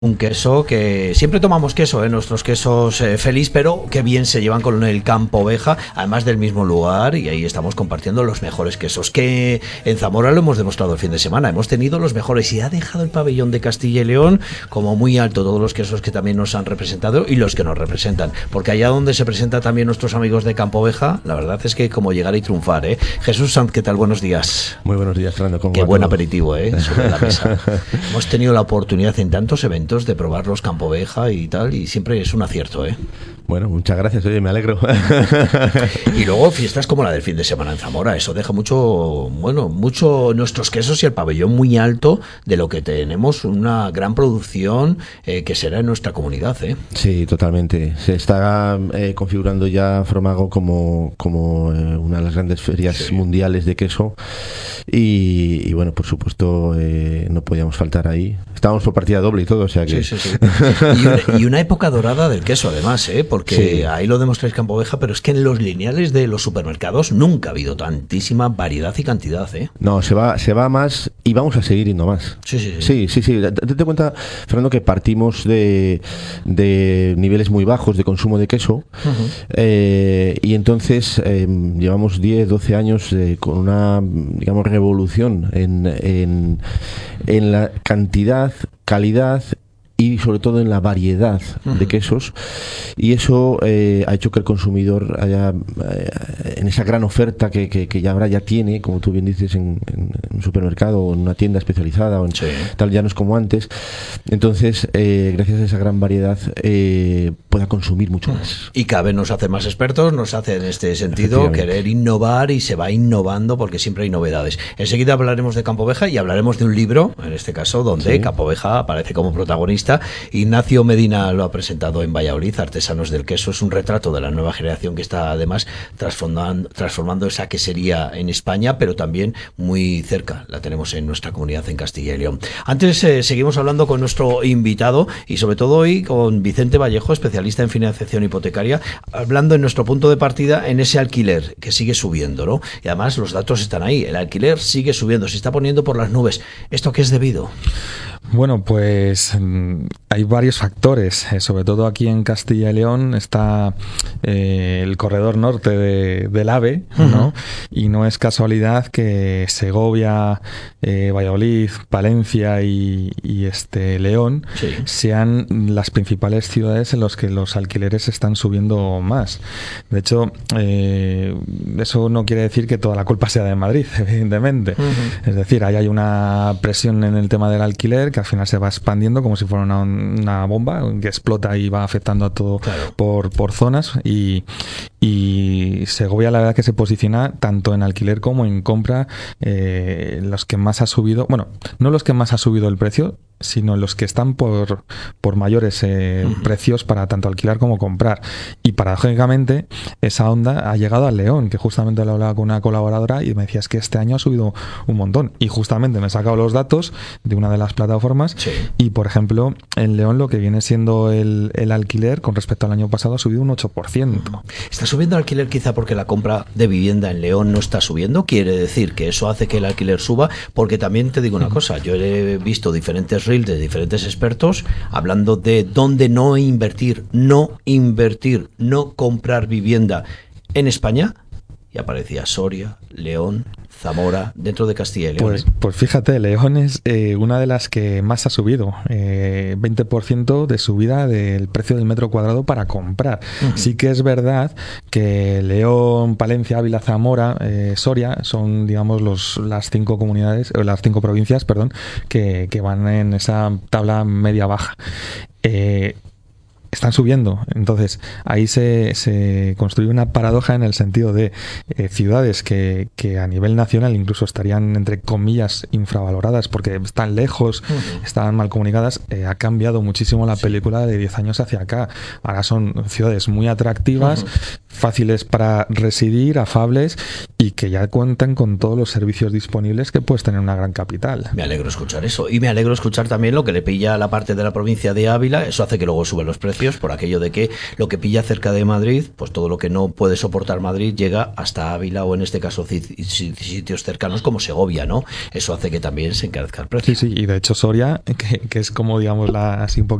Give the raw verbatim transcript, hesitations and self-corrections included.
Un queso que siempre tomamos queso, ¿eh? Nuestros quesos eh, feliz, pero que bien se llevan con el Campo Oveja, además del mismo lugar, y ahí estamos compartiendo los mejores quesos, que en Zamora lo hemos demostrado el fin de semana, hemos tenido los mejores y ha dejado el pabellón de Castilla y León como muy alto, todos los quesos que también nos han representado y los que nos representan, porque allá donde se presentan también nuestros amigos de Campo Oveja, la verdad es que como llegar y triunfar, ¿eh? Jesús Sanz, ¿qué tal? Buenos días. Muy buenos días, Fernando. ¿Cómo Qué va buen todo? aperitivo, ¿eh? Sobre la mesa. Hemos tenido la oportunidad en tantos eventos de probar los Campo Oveja y tal, y siempre es un acierto, ¿eh? Bueno, muchas gracias, oye, me alegro. Y luego fiestas como la del fin de semana en Zamora, eso deja mucho, bueno, mucho nuestros quesos y el pabellón muy alto de lo que tenemos, una gran producción eh, que será en nuestra comunidad, ¿eh? Sí, totalmente. Se está eh, configurando ya Fromago como, como eh, una de las grandes ferias Sí. mundiales de queso y, y bueno, por supuesto, eh, no podíamos faltar ahí. Estábamos por partida doble y todo, o sea que... Sí, sí, sí. Y una, y una época dorada del queso, además, ¿eh? Porque Sí. ahí lo demostráis Campo Oveja, pero es que en los lineales de los supermercados nunca ha habido tantísima variedad y cantidad, ¿eh? No, se va, se va más y vamos a seguir yendo más. Sí, sí, sí. Sí, sí, sí. Date cuenta, Fernando, que partimos de, de niveles muy bajos de consumo de queso. Uh-huh. eh, y entonces eh, llevamos diez, doce años eh, con una, digamos, revolución en, en, en la cantidad, calidad y sobre todo en la variedad Uh-huh. de quesos, y eso eh, ha hecho que el consumidor haya eh, en esa gran oferta que, que, que ya ahora ya tiene, como tú bien dices, en, en un supermercado o en una tienda especializada o en Sí. tal, ya no es como antes. Entonces, eh, gracias a esa gran variedad eh, pueda consumir mucho más. Y cada vez nos hace más expertos, nos hace en este sentido Efectivamente. querer innovar y se va innovando porque siempre hay novedades. Enseguida hablaremos de Campo Oveja y hablaremos de un libro, en este caso, donde Sí. Campo Oveja aparece como protagonista. Ignacio Medina lo ha presentado en Valladolid, Artesanos del Queso. Es un retrato de la nueva generación que está además transformando, transformando esa quesería en España, pero también muy cerca. La tenemos en nuestra comunidad en Castilla y León. Antes eh, seguimos hablando con nuestro invitado y sobre todo hoy con Vicente Vallejo, especialista en financiación hipotecaria, hablando en nuestro punto de partida en ese alquiler que sigue subiendo, ¿no? Y además los datos están ahí. El alquiler sigue subiendo, se está poniendo por las nubes. ¿Esto qué es debido? Bueno, pues mm, hay varios factores, eh, sobre todo aquí en Castilla y León está eh, el corredor norte de, del AVE, ¿no? Ujú. Y no es casualidad que Segovia, eh, Valladolid, Palencia y, y este León Sí. sean las principales ciudades en las que los alquileres están subiendo más. De hecho, eh, eso no quiere decir que toda la culpa sea de Madrid, evidentemente. Ujú. Es decir, ahí hay una presión en el tema del alquiler que al final se va expandiendo como si fuera una, una bomba que explota y va afectando a todo Claro. por, por zonas y, y Segovia la verdad que se posiciona tanto en alquiler como en compra eh, los que más ha subido, bueno, no los que más ha subido el precio, sino los que están por, por mayores eh, Ujú. precios para tanto alquilar como comprar. Y paradójicamente esa onda ha llegado al León, que justamente lo hablaba con una colaboradora y me decía es que este año ha subido un montón. Y justamente me he sacado los datos de una de las plataformas Sí. y, por ejemplo, en León lo que viene siendo el, el alquiler con respecto al año pasado ha subido un ocho por ciento. ¿Está subiendo el alquiler quizá porque la compra de vivienda en León no está subiendo? Quiere decir que eso hace que el alquiler suba, porque también te digo una cosa, yo he visto diferentes reels de diferentes expertos hablando de dónde no invertir, no invertir, no comprar vivienda en España, y aparecía Soria, León, Zamora, dentro de Castilla y León. Pues, ¿eh? pues fíjate, León es eh, una de las que más ha subido, eh, veinte por ciento de subida del precio del metro cuadrado para comprar. Ujú. Sí que es verdad que León, Palencia, Ávila, Zamora, eh, Soria son, digamos, los, las cinco comunidades, o las cinco provincias, perdón, que, que van en esa tabla media-baja. Eh, Están subiendo, entonces ahí se, se construye una paradoja en el sentido de eh, ciudades que, que a nivel nacional incluso estarían entre comillas infravaloradas porque están lejos, Ujú. están mal comunicadas. Eh, ha cambiado muchísimo la Sí. película de diez años hacia acá. Ahora son ciudades muy atractivas, Ujú. fáciles para residir, afables y que ya cuentan con todos los servicios disponibles que puedes tener en una gran capital. Me alegro escuchar eso. Y me alegro escuchar también lo que le pilla a la parte de la provincia de Ávila. Eso hace que luego suben los precios precios, por aquello de que lo que pilla cerca de Madrid, pues todo lo que no puede soportar Madrid llega hasta Ávila o en este caso sitios cercanos como Segovia, ¿no? Eso hace que también se encarezca el precio. Sí, sí, y de hecho Soria, que, que es como digamos la así un poco